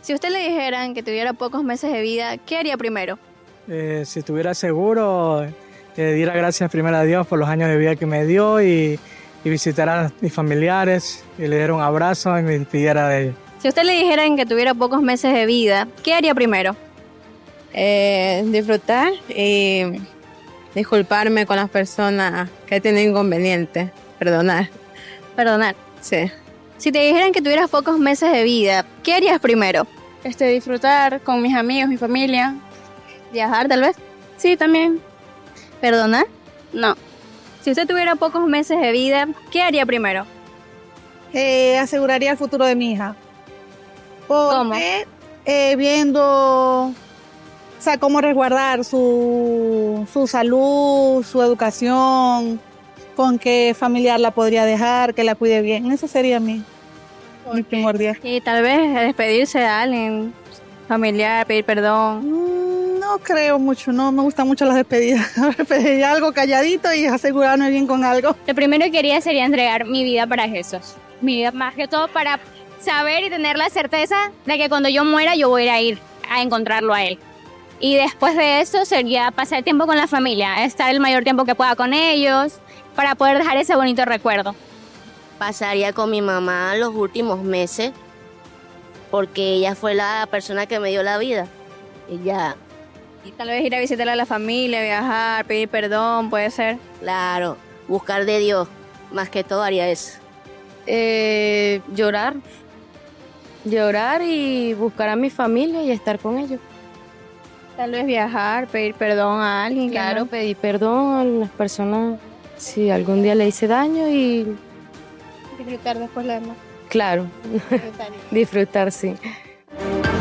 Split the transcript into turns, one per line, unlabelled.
Si usted le dijeran que tuviera pocos meses de vida, ¿qué haría primero?
Si estuviera seguro, le diera gracias primero a Dios por los años de vida que me dio y visitar a mis familiares y le diera un abrazo y me despidiera de ellos.
Si usted le dijeran que tuviera pocos meses de vida, ¿qué haría primero?
Disfrutar y disculparme con las personas que tienen inconvenientes. Perdonar.
Perdonar.
Sí.
Si te dijeran que tuvieras pocos meses de vida, ¿qué harías primero?
Disfrutar con mis amigos, mi familia.
¿Viajar tal vez?
Sí, también.
¿Perdonar?
No.
Si usted tuviera pocos meses de vida, ¿qué haría primero?
Aseguraría el futuro de mi hija.
¿Cómo?
Viendo, o sea, cómo resguardar su salud, su educación, con qué familiar la podría dejar, que la cuide bien. Eso sería mi primordial.
Y tal vez despedirse de alguien, familiar, pedir perdón.
No creo mucho, no me gustan mucho las despedidas. Pediría algo calladito y asegurarme bien con algo.
Lo primero que quería sería entregar mi vida para Jesús. Mi vida más que todo para saber y tener la certeza de que cuando yo muera yo voy a ir a encontrarlo a Él. Y después de eso sería pasar tiempo con la familia, estar el mayor tiempo que pueda con ellos para poder dejar ese bonito recuerdo.
Pasaría con mi mamá los últimos meses porque ella fue la persona que me dio la vida.
Y tal vez ir a visitar a la familia, viajar, pedir perdón, puede ser.
Claro, buscar de Dios, más que todo haría eso.
Llorar y buscar a mi familia y estar con ellos.
Tal vez viajar, pedir perdón a alguien.
Claro, pedir perdón a las personas si algún día le hice daño y
disfrutar después lo demás.
claro, disfrutar, sí.